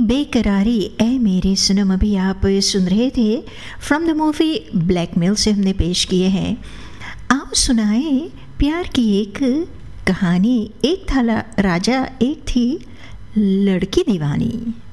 बेकरारी ए मेरे सनम अभी आप सुन रहे थे फ्रॉम द मूवी ब्लैकमेल से हमने पेश किए हैं। आओ सुनाए प्यार की एक कहानी। एक था राजा, एक थी लड़की दीवानी।